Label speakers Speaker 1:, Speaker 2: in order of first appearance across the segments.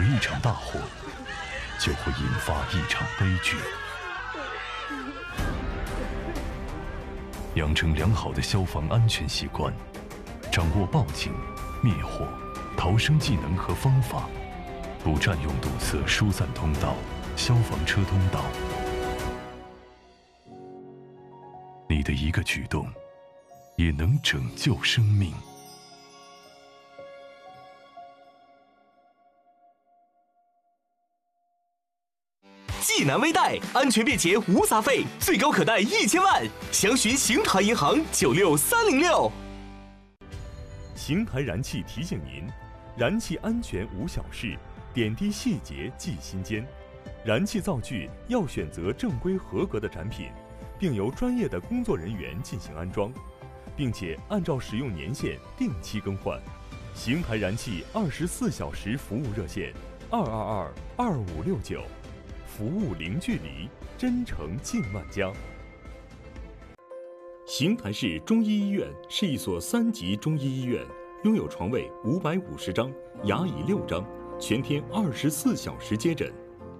Speaker 1: 而一场大火就会引发一场悲剧。养成良好的消防安全习惯，掌握报警、灭火、逃生技能和方法，不占用堵塞疏散通道、消防车通道。你的一个举动，也能拯救生命。
Speaker 2: 济南微贷，安全便捷无杂费，最高可贷1000万，详询邢台银行96306。
Speaker 3: 邢台燃气提醒您：燃气安全无小事，点滴细节记心间。燃气灶具要选择正规合格的产品，并由专业的工作人员进行安装，并且按照使用年限定期更换。邢台燃气24小时服务热线：222-2569。服务零距离，真诚敬万家。邢台市中医医院是一所3级中医医院，拥有床位550张，牙椅6张，全天24小时接诊。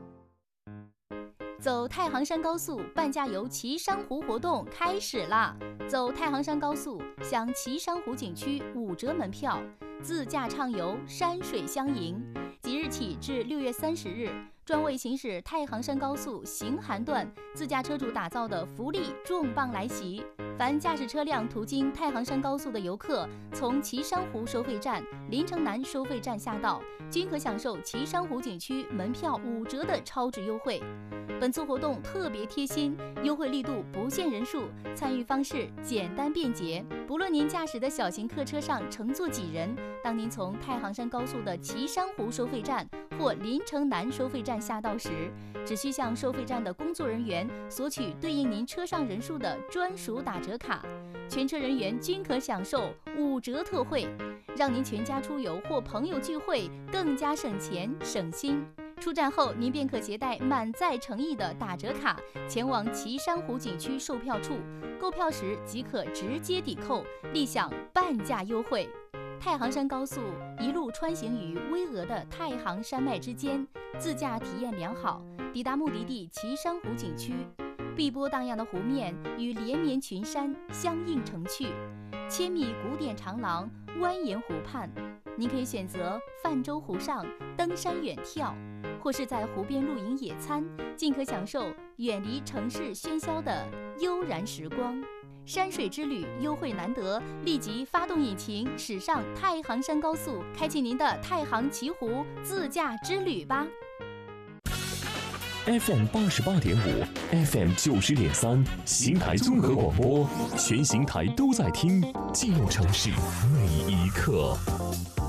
Speaker 4: 走太行山高速半价游岐山湖活动开始啦！走太行山高速享岐山湖景区5折门票，自驾畅游，山水相迎。即日起至6月30日，专为行驶太行山高速行韩段自驾车主打造的福利重磅来袭！凡驾驶车辆途经太行山高速的游客，从岐山湖收费站、临城南收费站下道，均可享受岐山湖景区门票5折的超值优惠。本次活动特别贴心，优惠力度不限人数，参与方式简单便捷。不论您驾驶的小型客车上乘坐几人，当您从太行山高速的岐山湖收费站或临城南收费站下道时，只需向收费站的工作人员索取对应您车上人数的专属打折卡，全车人员均可享受5折特惠，让您全家出游或朋友聚会更加省钱省心。出站后，您便可携带满载诚意的打折卡前往岐山湖景区售票处，购票时即可直接抵扣，立享半价优惠。太行山高速一路穿行于巍峨的太行山脉之间，自驾体验良好，抵达目的地岐山湖景区，碧波荡漾的湖面与连绵群山相映成趣，千米古典长廊蜿蜒湖畔，您可以选择泛舟湖上登山远眺，或是在湖边露营野餐，尽可享受远离城市喧嚣的悠然时光。山水之旅优惠难得，立即发动引擎驶上太行山高速，开启您的太行奇湖自驾之旅吧。
Speaker 5: FM 88.5 FM 90.3，邢台综合广播，全邢台都在听，记录城市每一刻。